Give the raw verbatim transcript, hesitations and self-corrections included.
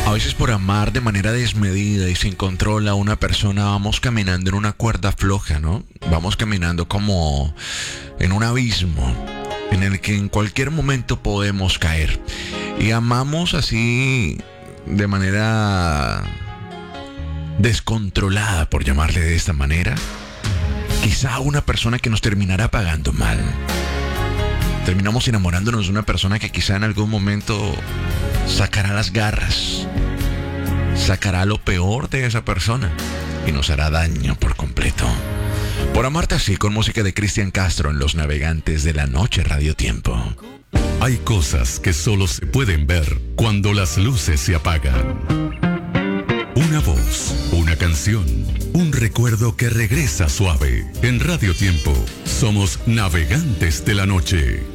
A veces por amar de manera desmedida y sin control a una persona vamos caminando en una cuerda floja, ¿no? Vamos caminando como en un abismo en el que en cualquier momento podemos caer. Y amamos así de manera descontrolada, por llamarle de esta manera, quizá a una persona que nos terminará pagando mal. Terminamos enamorándonos de una persona que quizá en algún momento sacará las garras, sacará lo peor de esa persona y nos hará daño por completo. Por amarte así, con música de Cristian Castro en Los Navegantes de la Noche, Radio Tiempo. Hay cosas que solo se pueden ver cuando las luces se apagan. Una voz, una canción, un recuerdo que regresa suave. En Radio Tiempo somos Navegantes de la Noche.